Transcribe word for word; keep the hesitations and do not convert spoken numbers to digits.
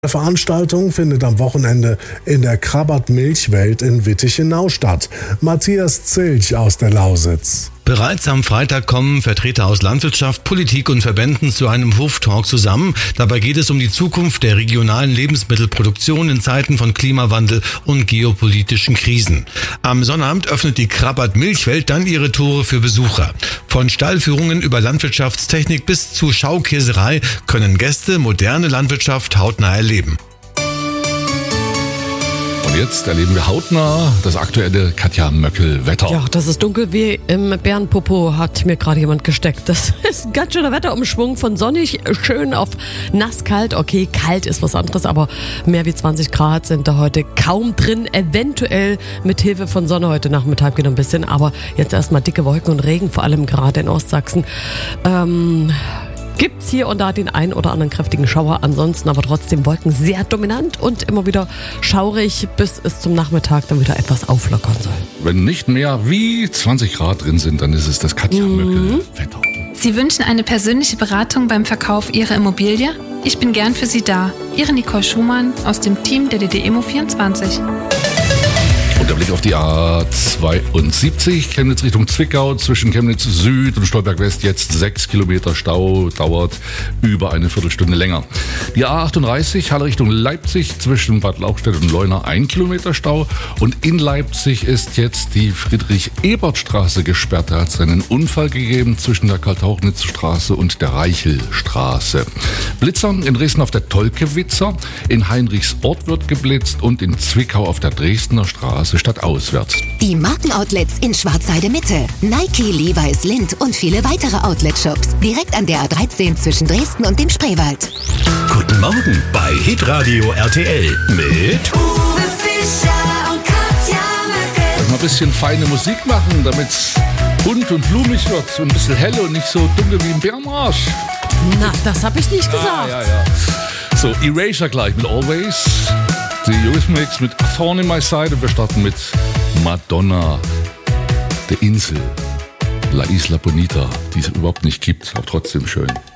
Die Veranstaltung findet am Wochenende in der Krabbert-Milchwelt in Wittichenau statt. Matthias Zilch aus der Lausitz. Bereits am Freitag kommen Vertreter aus Landwirtschaft, Politik und Verbänden zu einem Hoftalk zusammen. Dabei geht es um die Zukunft der regionalen Lebensmittelproduktion in Zeiten von Klimawandel und geopolitischen Krisen. Am Sonnabend öffnet die Krabbert-Milchwelt dann ihre Tore für Besucher. Von Stallführungen über Landwirtschaftstechnik bis zu Schaukäserei können Gäste moderne Landwirtschaft hautnah erleben. Und jetzt erleben wir hautnah das aktuelle Katja Möckel-Wetter. Ja, das ist dunkel wie im Bärenpopo, hat mir gerade jemand gesteckt. Das ist ein ganz schöner Wetterumschwung von sonnig, schön auf nasskalt. Okay, kalt ist was anderes, aber mehr wie zwanzig Grad sind da heute kaum drin. Eventuell mit Hilfe von Sonne heute Nachmittag wieder ein bisschen, aber jetzt erstmal dicke Wolken und Regen, vor allem gerade in Ostsachsen. Ähm... Gibt's hier und da den ein oder anderen kräftigen Schauer, ansonsten aber trotzdem Wolken sehr dominant und immer wieder schaurig, bis es zum Nachmittag dann wieder etwas auflockern soll. Wenn nicht mehr wie zwanzig Grad drin sind, dann ist es das Katja Möckel-Wetter. Sie wünschen eine persönliche Beratung beim Verkauf Ihrer Immobilie? Ich bin gern für Sie da. Ihre Nicole Schumann aus dem Team der D D Immo vierundzwanzig. Und der Blick auf die A zweiundsiebzig, Chemnitz Richtung Zwickau, zwischen Chemnitz Süd und Stolberg West jetzt sechs Kilometer Stau, dauert über eine Viertelstunde länger. Die A achtunddreißig, Halle Richtung Leipzig, zwischen Bad Lauchstädt und Leuna ein Kilometer Stau. Und in Leipzig ist jetzt die Friedrich-Ebert-Straße gesperrt. Da hat es einen Unfall gegeben zwischen der Karl-Tauchnitz-Straße und der Reichelstraße. Blitzer in Dresden auf der Tolkewitzer, in Heinrichsort wird geblitzt und in Zwickau auf der Dresdner Straße statt auswärts. Die Markenoutlets in Schwarzheide Mitte. Nike, Levi's, Lindt und viele weitere Outlet-Shops. Direkt an der A dreizehn zwischen Dresden und dem Spreewald. Guten Morgen bei Hitradio R T L mit Uwe Fischer und Katja Möckel. Mal ein bisschen feine Musik machen, damit es bunt und blumig wird. Und ein bisschen hell und nicht so dunkel wie ein Bärenmarsch. Na, das habe ich nicht gesagt. Ah, ja, ja. So, Erasure gleich mit Always. Die Eurythmics mit A Thorn in My Side und wir starten mit Madonna, der Insel, La Isla Bonita, die es überhaupt nicht gibt, aber trotzdem schön.